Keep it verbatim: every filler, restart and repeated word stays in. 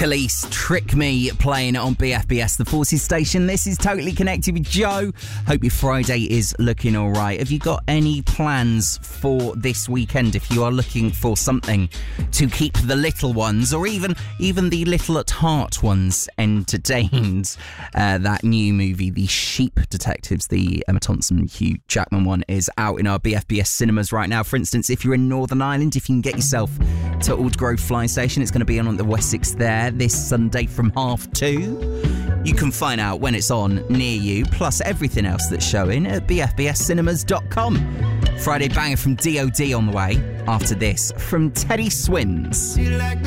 Khalees, Trick Me, playing on B F B S, the Forces station. This is Totally Connected with Joe. Hope your Friday is looking all right. Have you got any plans for this weekend? If you are looking for something to keep the little ones, or even even the little at heart ones, entertained, uh, that new movie, The Sheep Detectives, the Emma Thompson, Hugh Jackman one, is out in our B F B S cinemas right now. For instance, if you're in Northern Ireland, if you can get yourself to Aldgrove Flying Station, it's going to be on at the Wessex there this Sunday from half two. You can find out when it's on near you, plus everything else that's showing at b f b s cinemas dot com. Friday banger from D O D on the way. After this, from Teddy Swims.